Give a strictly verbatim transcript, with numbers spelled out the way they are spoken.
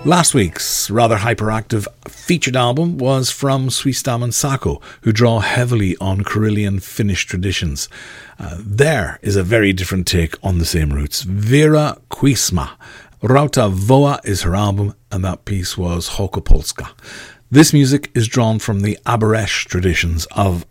Last week's rather hyperactive featured album was from Swistam and Sako, who draw heavily on Karillion Finnish traditions. Uh, there is a very different take on the same roots. Vera Kuisma. Rauta Voa is her album, and that piece was Hokopolska. This music is drawn from the Abaresh traditions of